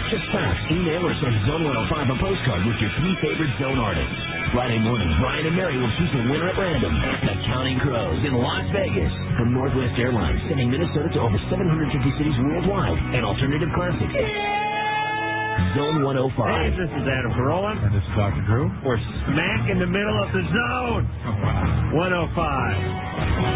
Just fax, email, or send Zone 105 a postcard with your 3 favorite Zone artists. Friday morning, Brian and Mary will choose a winner at random. The Counting Crows in Las Vegas. From Northwest Airlines, sending Minnesota to over 750 cities worldwide. And Alternative Classics. Zone 105. Hey, this is Adam Carolla. And this is Dr. Drew. We're smack in the middle of the zone. 105.